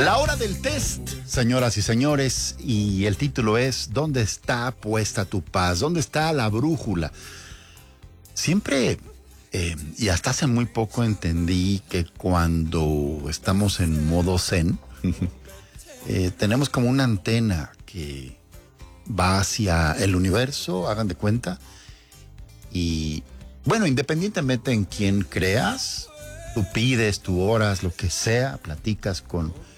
La hora del test, señoras y señores, y el título es ¿dónde está puesta tu paz? ¿Dónde está la brújula? Siempre, y hasta hace muy poco entendí que cuando estamos en modo zen, tenemos como una antena que va hacia el universo, hagan de cuenta, y bueno, independientemente en quién creas, tú pides, tú oras, lo que sea, platicas con